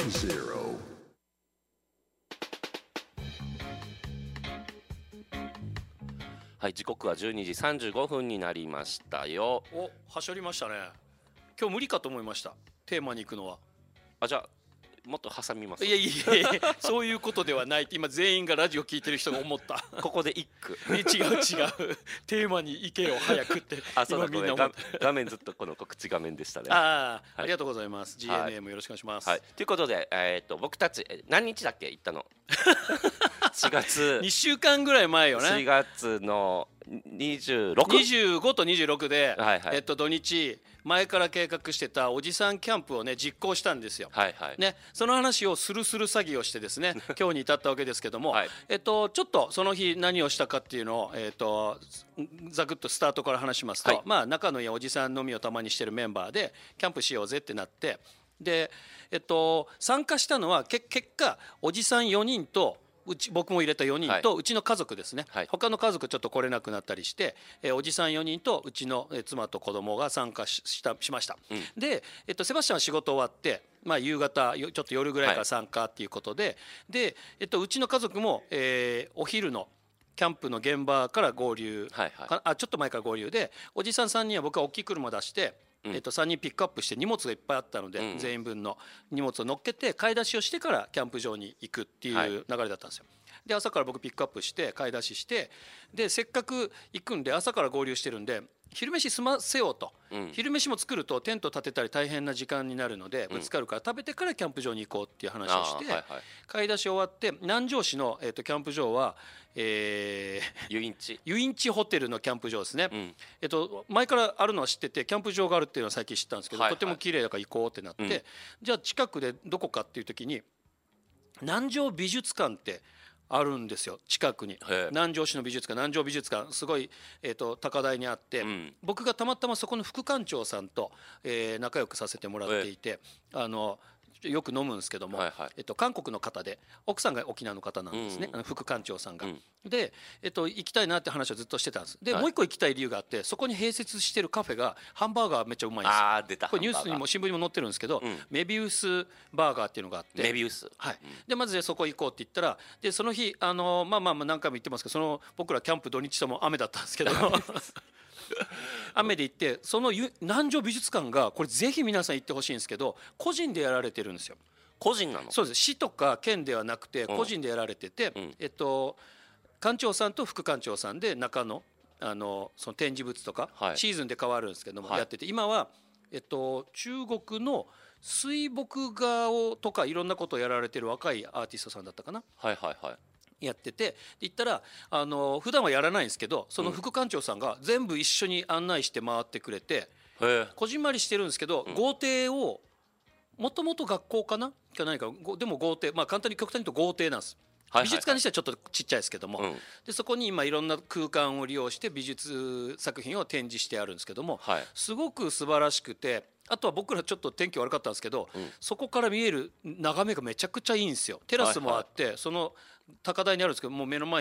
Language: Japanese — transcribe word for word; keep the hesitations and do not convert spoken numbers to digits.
zero. はい、時刻はじゅうにじさんじゅうごふんになりましたよ。 お、はしょりましたね。今日無理かと思いました。テーマに行くのは。 あ、じゃあもっと挟みます。 いやいやいやそういうことではないって今全員がラジオ聞いてる人が思ったここで一句違う違うテーマに行けよ早くってあ、そうだ、 今みんなごめん、画思った画面ずっとこの告知画面でしたね。 ああ、 はい、 ありがとうございます。 ジーエヌエー もよろしくお願いします。 はい、ということで、えー、と僕たち何日だっけ行ったのしがつにしゅうかんぐらい前よね。 しがつのにじゅうろく、 にじゅうごとにじゅうろくで、 はいはい、 えっと、土日前から計画してたおじさんキャンプをね実行したんですよ。 はいはい、 ね、その話をするする詐欺をしてですね今日に至ったわけですけども、はい、えっと、ちょっとその日何をしたかっていうのを、えっと、ざくっとスタートから話しますと、はい、まあ、仲のいいおじさん飲みをたまにしてるメンバーでキャンプしようぜってなって、で、えっと、参加したのはけ結果おじさんよにんとうち僕も入れたよにんと、はい、うちの家族ですね、はい、他の家族ちょっと来れなくなったりして、えー、おじさんよにんとうちの妻と子供が参加 し, したしました、うん、で、えっと、セバスチャンは仕事終わって、まあ、夕方ちょっと夜ぐらいから参加っていうことで、はい、で、えっと、うちの家族も、えー、お昼のキャンプの現場から合流、はいはい、あちょっと前から合流で、おじさんさんにんは僕は大きい車出してえっと、さんにんピックアップして荷物がいっぱいあったので、うん、全員分の荷物を乗っけて買い出しをしてからキャンプ場に行くっていう流れだったんですよ。で、朝から僕ピックアップして買い出しして、でせっかく行くんで朝から合流してるんで昼飯済ませようと、うん、昼飯も作るとテント立てたり大変な時間になるのでぶつかるから食べてからキャンプ場に行こうっていう話をして、はいはい、買い出し終わって南城市の、えー、とキャンプ場は、えー、 ユインチユインチホテルのキャンプ場ですね、うん、えー、と前からあるのは知っててキャンプ場があるっていうのは最近知ったんですけど、はいはい、とても綺麗だから行こうってなって、うん、じゃあ近くでどこかっていう時に南城美術館ってあるんですよ、近くに。南城市の美術館、南城美術館すごい、えー、と高台にあって、うん、僕がたまたまそこの副館長さんと、えー、仲良くさせてもらっていて、あのよく飲むんですけども、はいはい、えっと、韓国の方で奥さんが沖縄の方なんですね、うん、あの副館長さんが、うん、で、えっと、行きたいなって話をずっとしてたんです。で、はい、もう一個行きたい理由があって、そこに併設してるカフェがハンバーガーめっちゃうまいんですよ。 あー、出た。 これニュースにも新聞にも載ってるんですけど、うん、メビウスバーガーっていうのがあって、 メビウス、 はい、でまずでそこ行こうって言ったら、でその日あのまあまあまあ何回も言ってますけど、その僕らキャンプ土日とも雨だったんですけど雨で行って、その南城美術館がこれぜひ皆さん行ってほしいんですけど、個人でやられてるんですよ。 個人なの？ そうです。市とか県ではなくて個人でやられてて、うん、えっと館長さんと副館長さんで中のあのその展示物とか、はい、シーズンで変わるんですけども、はい、やってて、今はえっと中国の水墨画をとかいろんなことをやられてる若いアーティストさんだったかな。 はいはいはい。 やってて、言ったらあの普段はやらないんですけど、その副館長さんが全部一緒に案内して回ってくれて、うん、こじんまりしてるんですけど、うん、豪邸をもともと学校かなか何かでも豪邸、まあ簡単に極端に言うと豪邸なんです。美術館にしてはちょっとちっちゃいですけども、はいはいはい、でそこに今いろんな空間を利用して美術作品を展示してあるんですけども、はい、すごく素晴らしくて、あとは僕らちょっと天気悪かったんですけど、うん、そこから見える眺めがめちゃくちゃいいんですよ。テラスもあって、はいはい、その高台にあるんですけど、もう目の前